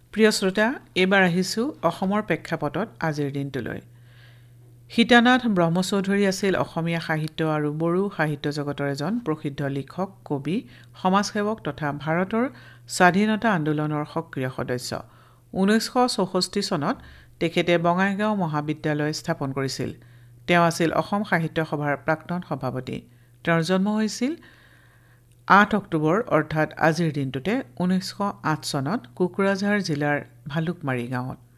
প্ৰিয় শ্ৰোতা, এইবাৰ আহিছোঁ অসমৰ প্ৰেক্ষাপটত আজিৰ দিনটোলৈ। সীতানাথ ব্ৰহ্মচৌধুৰী আছিল অসমীয়া সাহিত্য আৰু বড়ো সাহিত্য জগতৰ এজন প্ৰসিদ্ধ লিখক, কবি, সমাজসেৱক তথা ভাৰতৰ স্বাধীনতা আন্দোলনৰ সক্ৰিয় সদস্য। 1964 চনত তেখেতে বঙাইগাঁও মহাবিদ্যালয় স্থাপন কৰিছিল। তেওঁ আছিল অসম সাহিত্য সভাৰ প্ৰাক্তন সভাপতি। তেওঁৰ জন্ম হৈছিল 8 অক্টোবৰ অৰ্থাৎ আজিৰ দিনটোতে 1908 চনত কোকৰাঝাৰ জিলাৰ ভালুকমাৰী গাঁৱত।